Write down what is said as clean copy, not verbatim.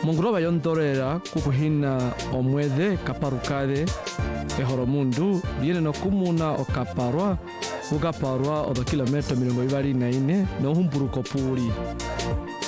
Mongroba yondorera kukuhina omwede kaparukade ehoromundu viene no kumuna okaparwa ukaparwa odo kilometro 24 no humburuko puri